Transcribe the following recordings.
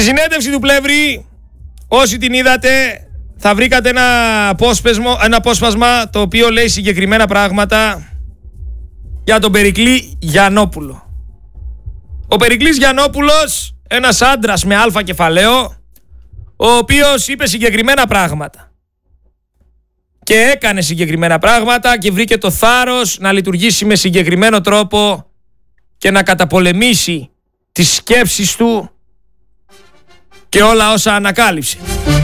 Στη συνέντευξη του Πλεύρη, όσοι την είδατε, θα βρήκατε ένα απόσπασμα το οποίο λέει συγκεκριμένα πράγματα για τον Περικλή Γιαννόπουλο. Ο Περικλής Γιαννόπουλος, ένας άντρας με αλφα κεφαλαίο, ο οποίος είπε συγκεκριμένα πράγματα και έκανε συγκεκριμένα πράγματα και βρήκε το θάρρος να λειτουργήσει με συγκεκριμένο τρόπο και να καταπολεμήσει τις σκέψεις του και όλα όσα ανακάλυψε.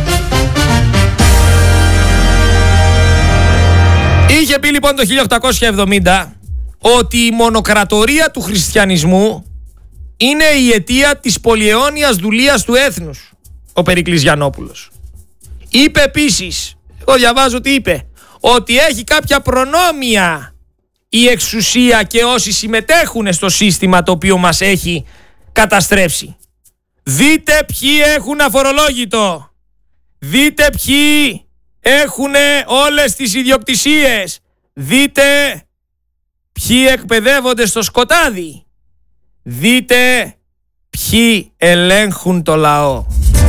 Είχε πει λοιπόν το 1870 ότι η μονοκρατορία του χριστιανισμού είναι η αιτία της πολυαιώνιας δουλείας του έθνους, ο Περικλής Γιαννόπουλος. Είπε επίσης, εγώ διαβάζω τι είπε, ότι έχει κάποια προνόμια η εξουσία και όσοι συμμετέχουν στο σύστημα το οποίο μας έχει καταστρέψει. Δείτε ποιοι έχουν αφορολόγητο. Δείτε ποιοι έχουν όλες τις ιδιοκτησίες. Δείτε ποιοι εκπαιδεύονται στο σκοτάδι. Δείτε ποιοι ελέγχουν το λαό.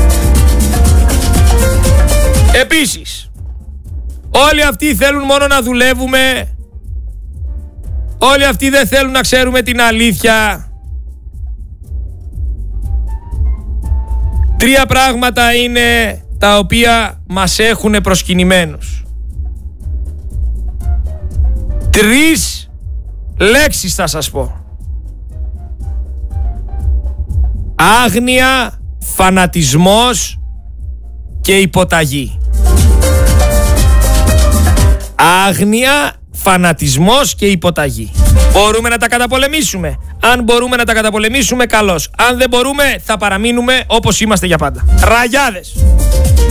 Επίσης, όλοι αυτοί θέλουν μόνο να δουλεύουμε. Όλοι αυτοί δεν θέλουν να ξέρουμε την αλήθεια. Τρία πράγματα είναι τα οποία μας έχουν προσκυνημένους. Τρεις λέξεις θα σας πω. Άγνοια, φανατισμός και υποταγή. Άγνοια, φανατισμός και υποταγή. Μπορούμε να τα καταπολεμήσουμε. Αν μπορούμε να τα καταπολεμήσουμε, καλώς. Αν δεν μπορούμε, θα παραμείνουμε όπως είμαστε για πάντα. Ραγιάδες!